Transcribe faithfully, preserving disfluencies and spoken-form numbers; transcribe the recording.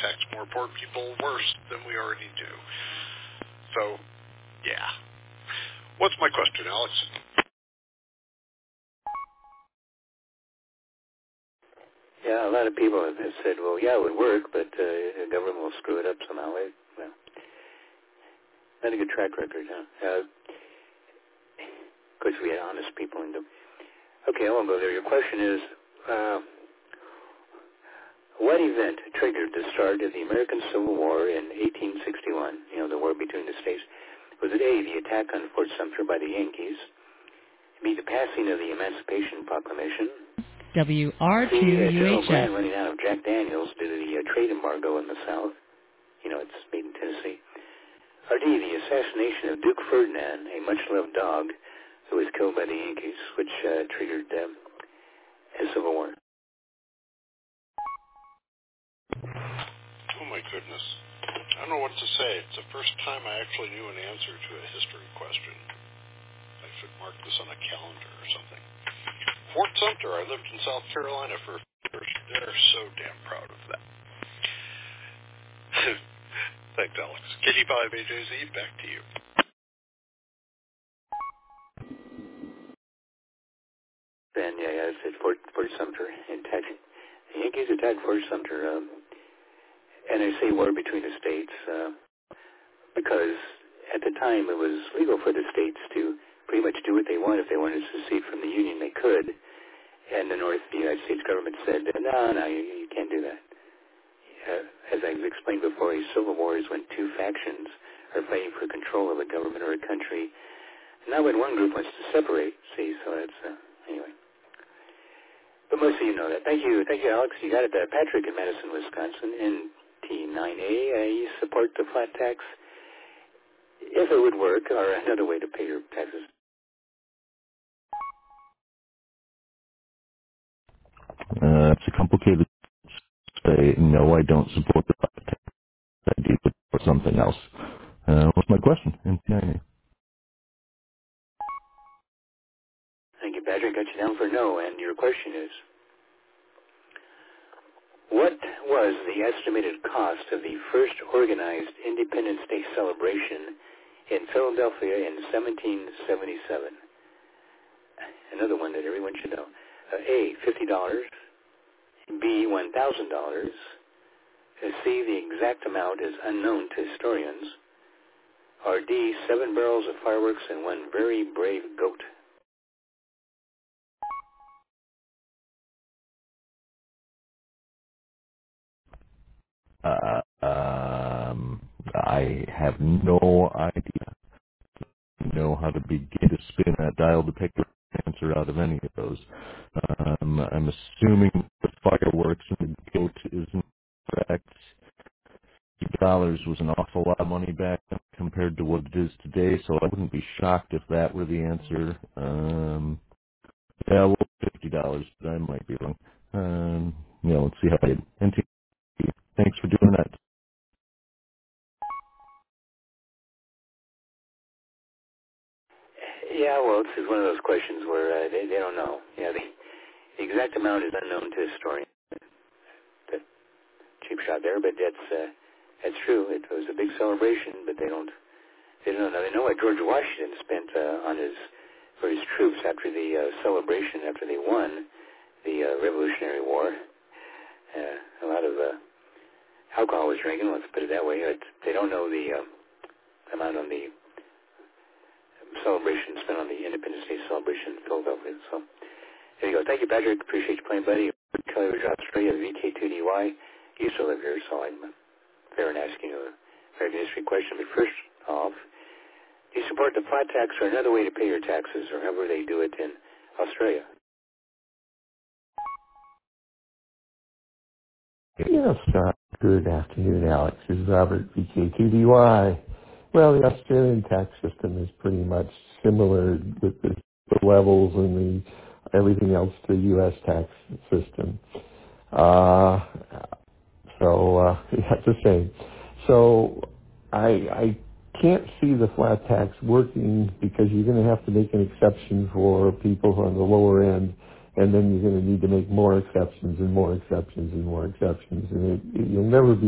tax more poor people worse than we already do. So, yeah. What's my question, Alex? Yeah, a lot of people have said, well, yeah, it would work, but uh, the government will screw it up somehow. Well, not a good track record, huh? Uh, of course, we had honest people in them. Okay, I won't go there. Your question is, uh, what event triggered the start of the American Civil War in eighteen sixty-one, you know, the war between the states? Was it A, the attack on Fort Sumter by the Yankees, B, the passing of the Emancipation Proclamation, W R two C, uh, U General H F. Grant running out of Jack Daniels due to the uh, trade embargo in the South, you know, it's made in Tennessee, or D, the assassination of Duke Ferdinand, a much-loved dog who was killed by the Yankees, which uh, triggered um, a Civil War. Oh, my goodness. I don't know what to say. It's the first time I actually knew an answer to a history question. I should mark this on a calendar or something. Fort Sumter, I lived in South Carolina for years. They're so damn proud of that. Thanks, Alex. K T five A J Z, back to you. Then, yeah, yeah, I said Fort, Fort Sumter. Attacked, the Yankees attacked Fort Sumter, um, and I say war between the states uh, because at the time it was legal for the states to pretty much do what they want. If they wanted to secede from the Union, they could. And the North, the United States government said, no, no, you, you can't do that. Uh, as I've explained before, a civil war is when two factions are fighting for control of a government or a country. Not when one group wants to separate, see, so that's, uh, anyway. But most of you know that. Thank you. Thank you, Alex. You got it. Uh, Patrick in Madison, Wisconsin, in T nine A. Uh, you support the flat tax if it would work, or another way to pay your taxes. Uh, it's a complicated say. No, I don't support the flat tax. I do support something else. Uh, what's my question? In T nine A. Thank you, Patrick. Got you down for no. And your question is, what was the estimated cost of the first organized Independence Day celebration in Philadelphia in seventeen seventy-seven? Another one that everyone should know. Uh, A, fifty dollars. B, one thousand dollars. Uh, C, the exact amount is unknown to historians. Or D, seven barrels of fireworks and one very brave goat. Uh, um, I have no idea. Know how to begin to spin a dial to pick the answer out of any of those. Um, I'm assuming the fireworks and the goat isn't correct. Two dollars was an awful lot of money back then compared to what it is today, so I wouldn't be shocked if that were the answer. Um, yeah, well, fifty dollars, but I might be wrong. Um, yeah, let's see how I did. N T, thanks for doing that. Yeah, well, this is one of those questions where uh, they, they don't know. Yeah, the, the exact amount is unknown to historians. The cheap shot there, but that's uh, that's true. It was a big celebration, but they don't they don't know. They know what George Washington spent uh, on his for his troops after the uh, celebration after they won the uh, Revolutionary War. Uh, a lot of uh, alcohol was drinking. Let's put it that way. But they don't know the uh, amount on the celebration spent on the Independence Day celebration in Philadelphia. So there you go. Thank you, Patrick. Appreciate you playing, buddy. Kelly Ridge, Australia, V K two D Y. You used to live here, so I'm fair in asking you a American history question. But first off, do you support the flat tax or another way to pay your taxes, or however they do it in Australia? Yes, uh, good afternoon, Alex. This is Robert, V K two D Y. Well, the Australian tax system is pretty much similar with the, the levels and the everything else to the U S tax system. Uh, so, uh, yeah, it's the same. So, I, I can't see the flat tax working because you're going to have to make an exception for people on the lower end, and then you're going to need to make more exceptions and more exceptions and more exceptions, and it, it, you'll never be